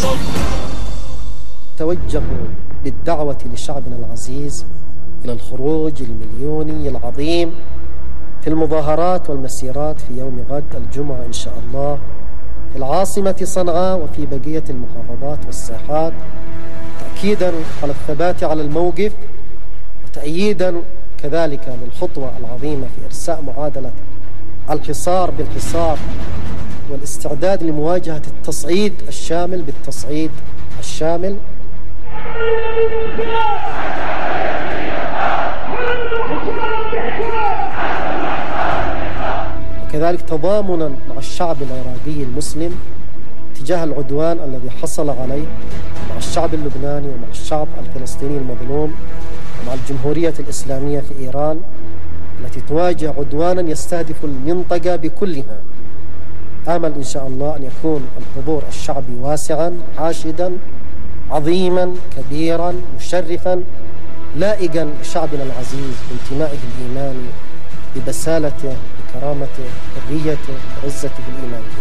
توجه بالدعوة لشعبنا العزيز إلى الخروج المليوني العظيم في المظاهرات والمسيرات في يوم غد الجمعة إن شاء الله في العاصمة صنعاء وفي بقية المحافظات والساحات، تأكيدا على الثبات على الموقف وتأييدا كذلك للخطوة العظيمة في إرساء معادلة الحصار بالحصار والاستعداد لمواجهة التصعيد الشامل بالتصعيد الشامل. وكذلك تضامنا مع الشعب العراقي المسلم تجاه العدوان الذي حصل عليه، مع الشعب اللبناني ومع الشعب الفلسطيني المظلوم ومع الجمهورية الإسلامية في إيران التي تواجه عدوانا يستهدف المنطقة بكلها. آمل إن شاء الله أن يكون الحضور الشعبي واسعا حاشدا عظيما كبيرا مشرفا لائقا بشعبنا العزيز بانتمائه الإيماني ببسالته بكرامته بحريته بعزته الإيمانية.